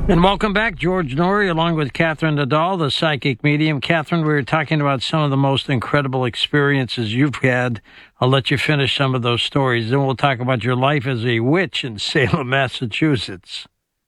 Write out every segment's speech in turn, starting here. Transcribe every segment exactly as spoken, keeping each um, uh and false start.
And welcome back, George Noory, along with Catherine Nadal, the psychic medium. Catherine, we were talking about some of the most incredible experiences you've had. I'll let you finish some of those stories. Then we'll talk about your life as a witch in Salem, Massachusetts.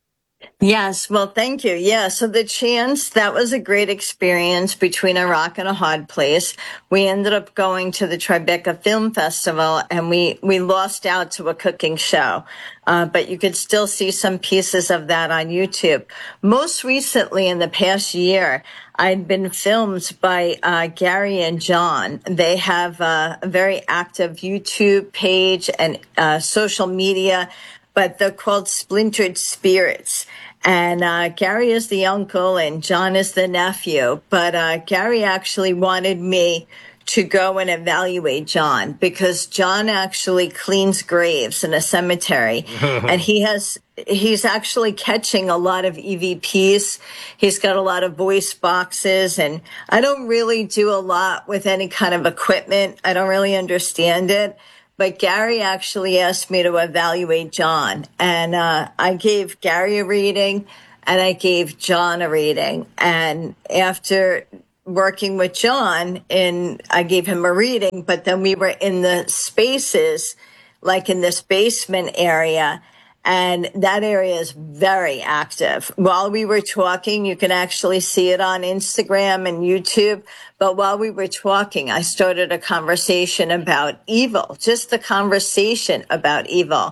Yes, well, thank you. Yeah, so the chance, that was a great experience between a rock and a hard place. We ended up going to the Tribeca Film Festival, and we, we lost out to a cooking show. Uh, but you could still see some pieces of that on YouTube. Most recently, in the past year, I'd been filmed by uh, Gary and John. They have uh, a very active YouTube page and uh, social media, but they're called Splintered Spirits. And uh, Gary is the uncle and John is the nephew. But uh, Gary actually wanted me to go and evaluate John because John actually cleans graves in a cemetery. And he has, he's actually catching a lot of E V Ps. He's got a lot of voice boxes. And I don't really do a lot with any kind of equipment. I don't really understand it. But Gary actually asked me to evaluate John. And uh, I gave Gary a reading and I gave John a reading. And after working with John, and I gave him a reading, but then we were in the spaces, like in this basement area. And that area is very active. While we were talking, you can actually see it on Instagram and YouTube. But while we were talking, I started a conversation about evil, just the conversation about evil.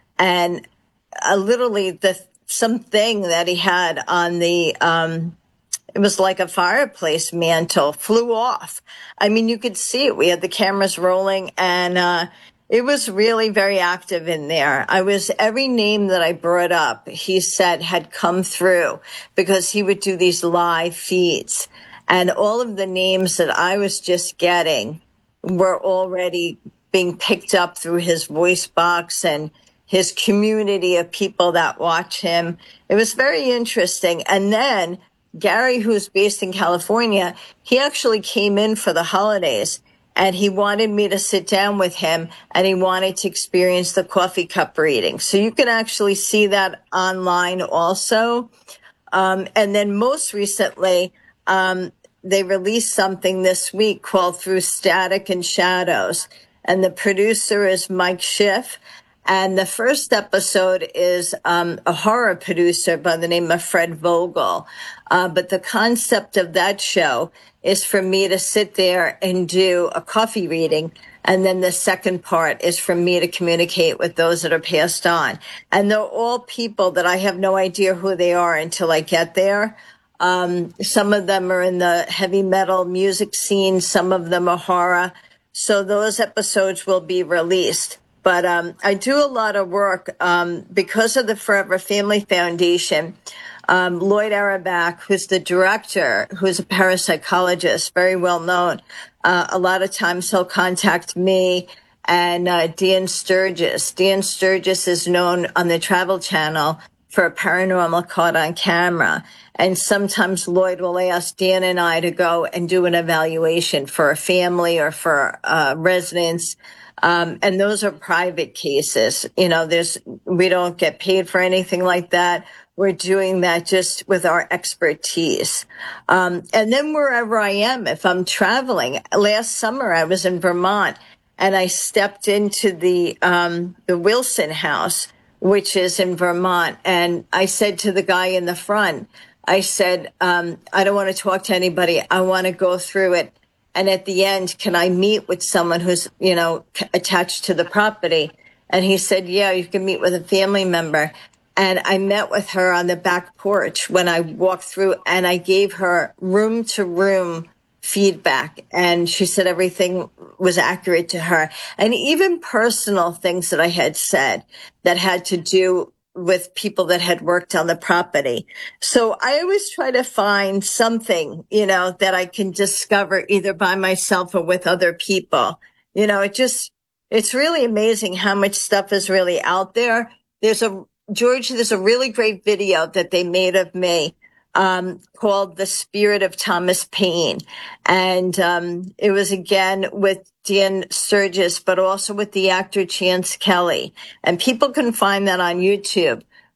And uh, literally the something that he had on the, um, it was like a fireplace mantle flew off. I mean, you could see it. We had the cameras rolling and, uh, it was really very active in there. I was, every name that I brought up, he said had come through because he would do these live feeds. And all of the names that I was just getting were already being picked up through his voice box and his community of people that watch him. It was very interesting. And then Gary, who's based in California, he actually came in for the holidays. And he wanted me to sit down with him and he wanted to experience the coffee cup reading. So you can actually see that online also. Um, and then most recently, um, they released something this week called Through Static and Shadows. And the producer is Mike Schiff. And the first episode is um, a horror producer by the name of Fred Vogel. Uh, but the concept of that show is for me to sit there and do a coffee reading. And then the second part is for me to communicate with those that are passed on. And they're all people that I have no idea who they are until I get there. Um, some of them are in the heavy metal music scene. Some of them are horror. So those episodes will be released. But um, I do a lot of work um, because of the Forever Family Foundation. Um, Lloyd Arabak, who's the director, who's a parapsychologist, very well known. Uh, a lot of times he'll contact me and uh, Dan Sturgis. Dan Sturgis is known on the Travel Channel for a paranormal caught on camera. And sometimes Lloyd will ask Dan and I to go and do an evaluation for a family or for uh, residents. Um, and those are private cases. You know, there's, we don't get paid for anything like that. We're doing that just with our expertise. Um, and then wherever I am, if I'm traveling, last summer I was in Vermont and I stepped into the, um, the Wilson House, which is in Vermont. And I said to the guy in the front, I said, um, I don't want to talk to anybody. I want to go through it. And at the end, can I meet with someone who's, you know, attached to the property? And he said, yeah, you can meet with a family member. And I met with her on the back porch when I walked through and I gave her room to room feedback. And she said everything was accurate to her. And even personal things that I had said that had to do with people that had worked on the property. So I always try to find something, you know, that I can discover either by myself or with other people. You know, it just, it's really amazing how much stuff is really out there. There's a, George, there's a really great video that they made of me, um, called The Spirit of Thomas Paine. And, um, it was again with Dan Sturgis, but also with the actor Chance Kelly. And people can find that on YouTube.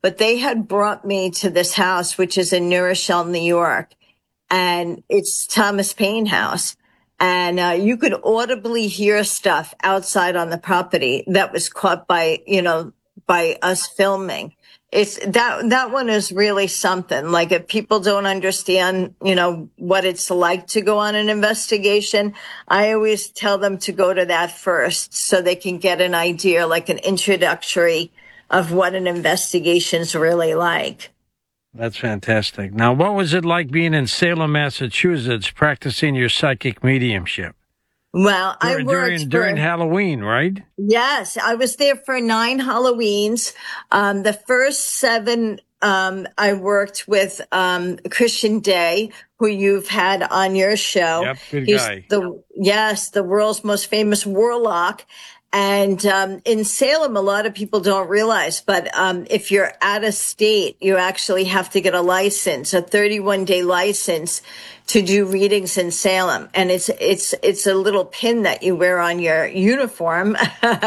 but they had brought me to this house, which is in New Rochelle, New York, and it's Thomas Paine House. And uh, you could audibly hear stuff outside on the property that was caught by, you know, by us filming. It's that, that one is really something. Like, if people don't understand, you know, what it's like to go on an investigation, I always tell them to go to that first so they can get an idea, like an introductory of what an investigation's really like. That's fantastic. Now, what was it like being in Salem, Massachusetts, practicing your psychic mediumship? Well, I during, worked during, for, during Halloween, right? Yes, I was there for nine Halloweens. Um, the first seven, um, I worked with um, Christian Day, who you've had on your show. Yep, good He's guy. the yes, the world's most famous warlock. And um, in Salem, a lot of people don't realize, but um, if you're out of state, you actually have to get a license, a thirty-one day license to do readings in Salem. And it's it's it's a little pin that you wear on your uniform,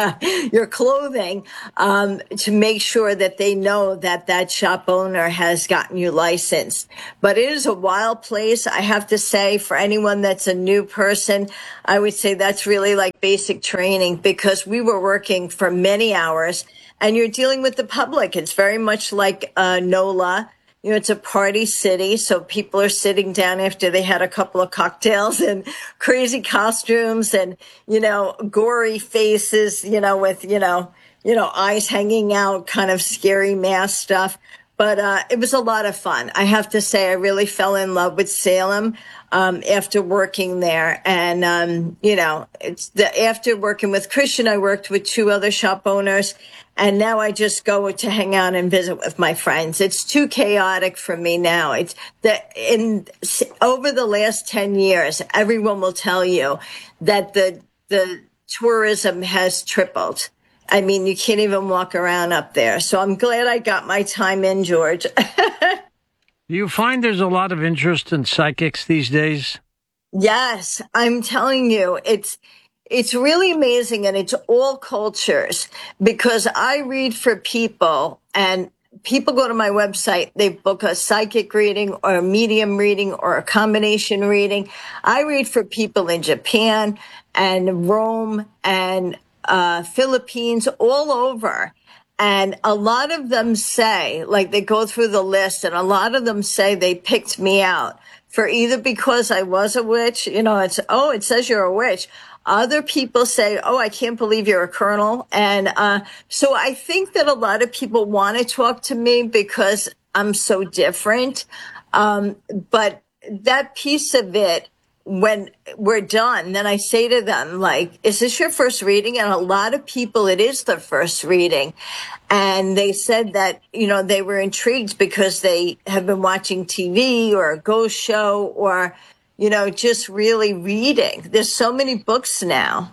your clothing, um, to make sure that they know that that shop owner has gotten you licensed. But it is a wild place. I have to say, for anyone that's a new person, I would say that's really like basic training, because we were working for many hours and you're dealing with the public. It's very much like uh, NOLA. You know, it's a party city, so people are sitting down after they had a couple of cocktails and crazy costumes and, you know, gory faces, you know, with, you know, you know, eyes hanging out, kind of scary mask stuff. But uh, it was a lot of fun. I have to say, I really fell in love with Salem um, after working there. And, um, you know, it's the, after working with Christian, I worked with two other shop owners. And now I just go to hang out and visit with my friends. It's too chaotic for me now. It's the, in over the last ten years, everyone will tell you that the, the tourism has tripled. I mean, you can't even walk around up there. So I'm glad I got my time in, George. Do you find there's a lot of interest in psychics these days? Yes, I'm telling you, it's it's really amazing, and it's all cultures, because I read for people, and people go to my website, they book a psychic reading or a medium reading or a combination reading. I read for people in Japan and Rome and uh, Philippines, all over. And a lot of them say, like, they go through the list, and a lot of them say they picked me out for either because I was a witch, you know, it's, oh, it says you're a witch. Other people say, oh, I can't believe you're a colonel. And uh, so I think that a lot of people want to talk to me because I'm so different. Um, but that piece of it, when we're done, then I say to them, like, is this your first reading? And a lot of people, it is their first reading. And they said that, you know, they were intrigued because they have been watching T V or a ghost show or, you know, just really reading. There's so many books now.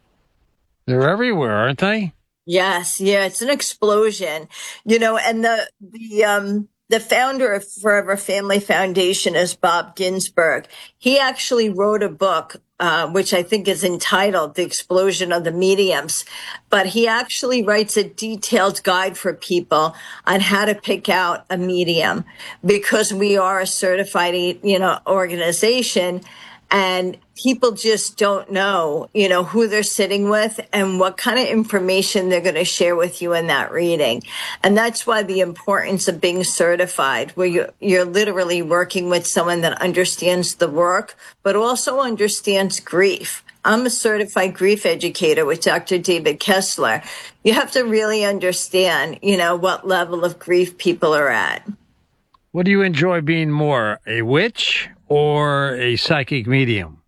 They're everywhere, aren't they? Yes. Yeah. It's an explosion, you know, and the, the, um, the founder of Forever Family Foundation is Bob Ginsberg. He actually wrote a book, uh, which I think is entitled The Explosion of the Mediums. But he actually writes a detailed guide for people on how to pick out a medium, because we are a certified, you know, organization. And people just don't know, you know, who they're sitting with and what kind of information they're going to share with you in that reading. And that's why the importance of being certified, where you're, you're literally working with someone that understands the work, but also understands grief. I'm a certified grief educator with Doctor David Kessler. You have to really understand, you know, what level of grief people are at. What do you enjoy being more, a witch or a psychic medium?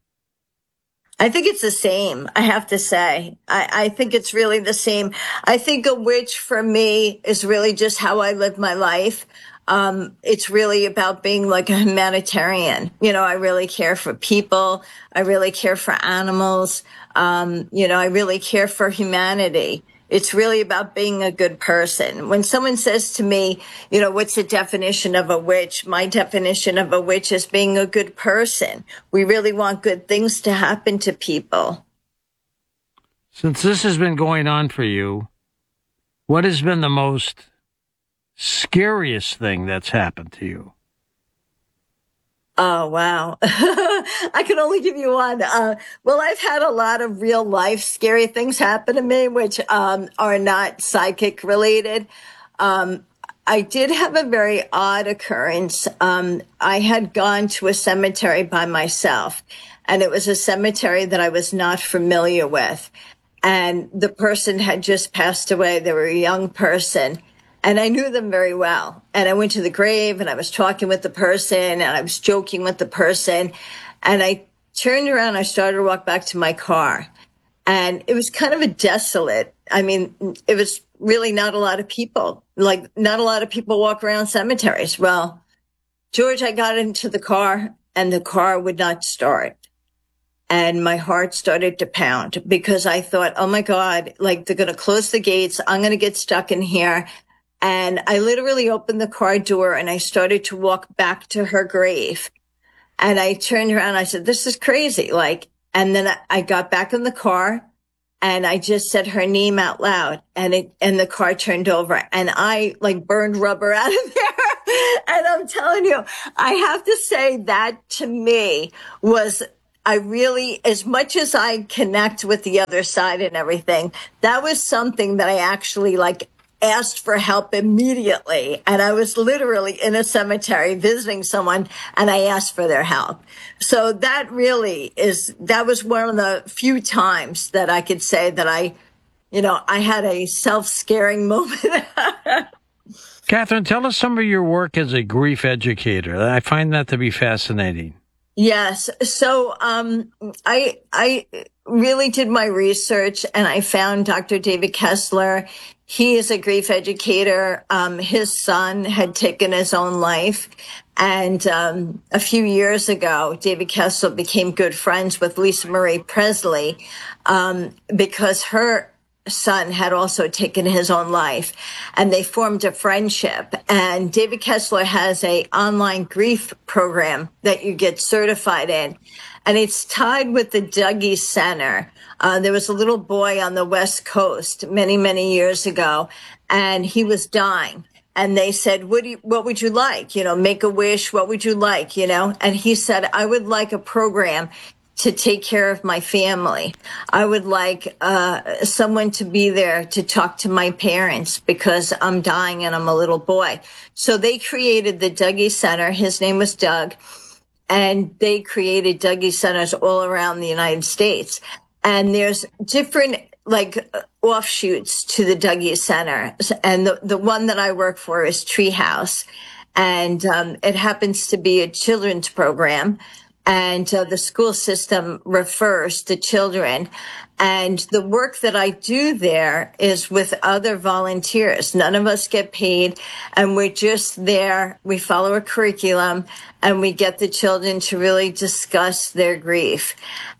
I think it's the same, I have to say. I, I think it's really the same. I think a witch for me is really just how I live my life. Um, it's really about being like a humanitarian. You know, I really care for people. I really care for animals. Um, you know, I really care for humanity. It's really about being a good person. When someone says to me, you know, what's the definition of a witch? My definition of a witch is being a good person. We really want good things to happen to people. Since this has been going on for you, what has been the most scariest thing that's happened to you? Oh, wow. I can only give you one. Uh, well, I've had a lot of real life scary things happen to me, which um, are not psychic related. Um, I did have a very odd occurrence. Um, I had gone to a cemetery by myself, and it was a cemetery that I was not familiar with. And the person had just passed away. They were a young person. And I knew them very well. And I went to the grave and I was talking with the person and I was joking with the person. And I turned around, I started to walk back to my car. And it was kind of a desolate, I mean, it was really not a lot of people. Like, not a lot of people walk around cemeteries. Well, George, I got into the car and the car would not start. And my heart started to pound because I thought, oh my God, like they're going to close the gates. I'm going to get stuck in here. And I literally opened the car door and I started to walk back to her grave. And I turned around and I said, this is crazy. Like, and then I got back in the car and I just said her name out loud and it, and the car turned over and I like burned rubber out of there. And I'm telling you, I have to say that to me was, I really, as much as I connect with the other side and everything, that was something that I actually like asked for help immediately. And I was literally in a cemetery visiting someone and I asked for their help. So that really is, that was one of the few times that I could say that I, you know, I had a self-scaring moment. Catherine, tell us some of your work as a grief educator. I find that to be fascinating. Yes. So, um, I, I really did my research and I found Doctor David Kessler. He is a grief educator. Um, his son had taken his own life. And, um, a few years ago, David Kessler became good friends with Lisa Marie Presley, um, because her son had also taken his own life and they formed a friendship. And David Kessler has a online grief program that you get certified in. And it's tied with the Dougy Center. Uh, there was a little boy on the West Coast many, many years ago, and he was dying. And they said, what do you, what would you like? You know, make a wish. What would you like? You know, and he said, I would like a program to take care of my family. I would like uh someone to be there to talk to my parents because I'm dying and I'm a little boy. So they created the Dougy Center. His name was Doug. And they created Dougy Centers all around the United States. And there's different like offshoots to the Dougy Center. And the, the one that I work for is Treehouse. And um it happens to be a children's program. And uh, the school system refers to children. And the work that I do there is with other volunteers. None of us get paid. And we're just there. We follow a curriculum and we get the children to really discuss their grief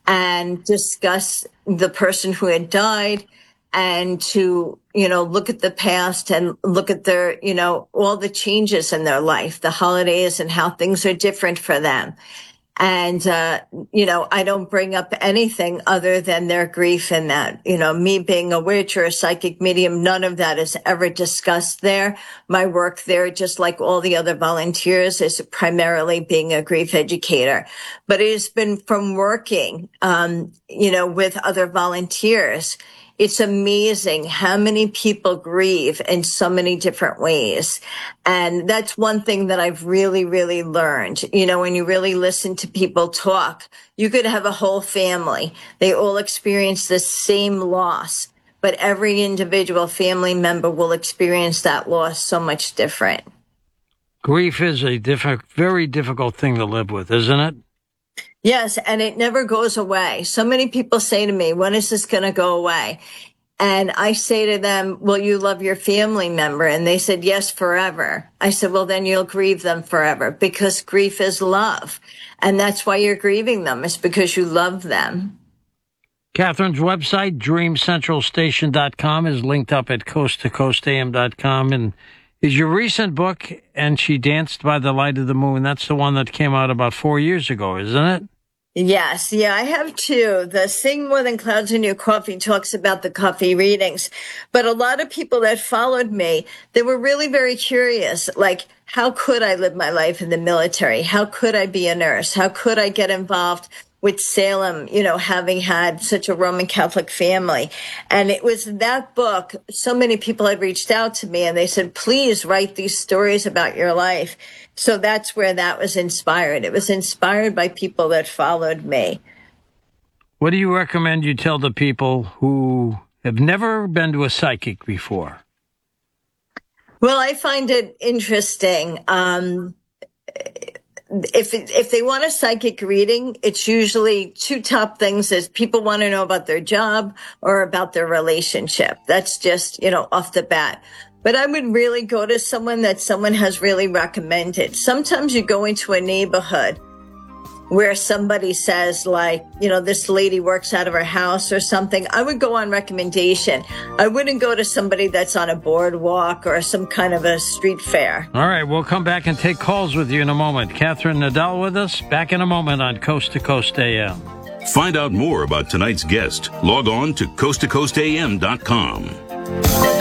and discuss the person who had died and to, you know, look at the past and look at their, you know, all the changes in their life, the holidays and how things are different for them. And, uh, you know, I don't bring up anything other than their grief in that, you know, me being a witch or a psychic medium, none of that is ever discussed there. My work there, just like all the other volunteers, is primarily being a grief educator. But it has been from working, um, you know, with other volunteers. It's amazing how many people grieve in so many different ways. And that's one thing that I've really, really learned. You know, when you really listen to people talk, you could have a whole family. They all experience the same loss, but every individual family member will experience that loss so much different. Grief is a diff- very difficult thing to live with, isn't it? Yes, and it never goes away. So many people say to me, when is this going to go away? And I say to them, will you love your family member? And they said, yes, forever. I said, well, then you'll grieve them forever because grief is love. And that's why you're grieving them. It's because you love them. Catherine's website, dream central station dot com, is linked up at coast to coast a m dot com. And is your recent book, And She Danced by the Light of the Moon, that's the one that came out about four years ago, isn't it? Yes, yeah, I have two. The Sing More Than Clouds in Your Coffee talks about the coffee readings. But a lot of people that followed me, they were really very curious. Like, how could I live my life in the military? How could I be a nurse? How could I get involved with Salem, you know, having had such a Roman Catholic family? And it was that book, so many people had reached out to me and they said, please write these stories about your life. So that's where that was inspired. It was inspired by people that followed me. What do you recommend you tell the people who have never been to a psychic before? Well, I find it interesting. Um, if if they want a psychic reading, it's usually two top things is people want to know about their job or about their relationship. That's just, you know, off the bat. But I would really go to someone that someone has really recommended. Sometimes you go into a neighborhood where somebody says, like, you know, this lady works out of her house or something. I would go on recommendation. I wouldn't go to somebody that's on a boardwalk or some kind of a street fair. All right, we'll come back and take calls with you in a moment. Catherine Nadal with us. Back in a moment on Coast to Coast A M. Find out more about tonight's guest. Log on to coast to coast a m dot com.